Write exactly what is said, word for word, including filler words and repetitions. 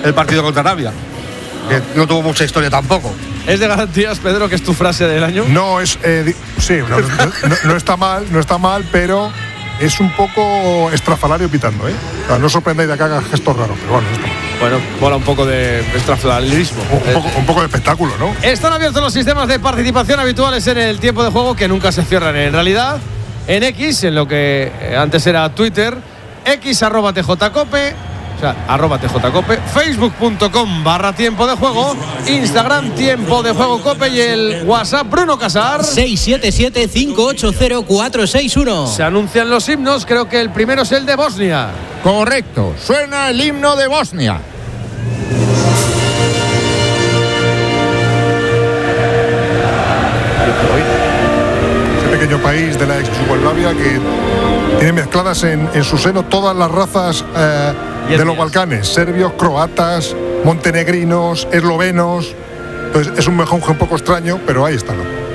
el partido contra Arabia, que no tuvo mucha historia tampoco. ¿Es de garantías, Pedro, que es tu frase del año? No, es. Eh, di- sí, no, no, no está mal, no está mal, pero es un poco estrafalario pitando, ¿eh? O sea, no os sorprendáis de que haga gestos raros, pero bueno, no está mal. Bueno, mola un poco de estrafalarismo. Un poco, un poco de espectáculo, ¿no? Están abiertos los sistemas de participación habituales en el tiempo de juego que nunca se cierran. En realidad, en X, en lo que antes era Twitter, X arroba tjcope, o sea, arroba tjcope, facebook.com barra tiempo de juego, Instagram tiempo de juego cope y el WhatsApp Bruno Casar. seis siete siete, cinco ocho cero, cuatro seis uno. Se anuncian los himnos, creo que el primero es el de Bosnia. Correcto, suena el himno de Bosnia. Ese pequeño país de la ex Yugoslavia que tiene mezcladas en, en su seno todas las razas eh, de los Balcanes: serbios, croatas, montenegrinos, eslovenos. Entonces es un mejunje un poco extraño, pero ahí está, ¿no?